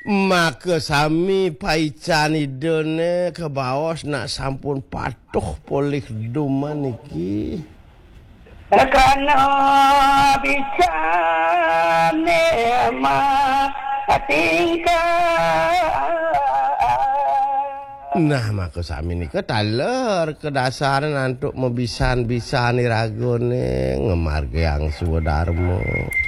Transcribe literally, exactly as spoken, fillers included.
Maka sami paican idene kebaos nak sampun patuh polih duman iki. Karena bicane mah tingkah. Nah maka sami nika taler ke dasar nantuk mebisan-bisan iragone ngemarge yang sudarmo.